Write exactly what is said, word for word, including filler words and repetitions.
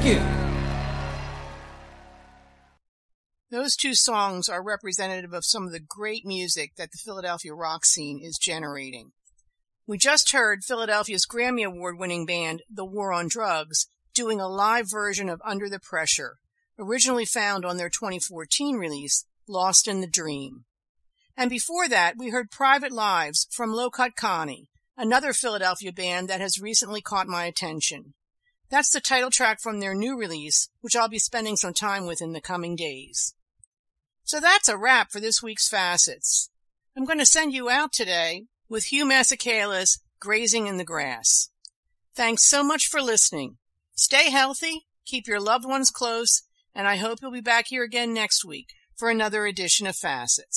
Thank you. Those two songs are representative of some of the great music that the Philadelphia rock scene is generating. We just heard Philadelphia's Grammy Award-winning band, The War on Drugs, doing a live version of Under the Pressure, originally found on their twenty fourteen release, Lost in the Dream. And before that, we heard Private Lives from Low Cut Connie, another Philadelphia band that has recently caught my attention. That's the title track from their new release, which I'll be spending some time with in the coming days. So that's a wrap for this week's Facets. I'm going to send you out today with Hugh Masekela's Grazing in the Grass. Thanks so much for listening. Stay healthy, keep your loved ones close, and I hope you'll be back here again next week for another edition of Facets.